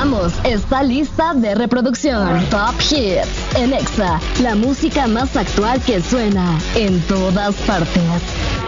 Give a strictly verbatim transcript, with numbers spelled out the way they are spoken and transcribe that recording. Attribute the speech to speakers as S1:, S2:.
S1: Comenzamos esta lista de reproducción. Top Hits en Exa, la música más actual que suena en todas partes.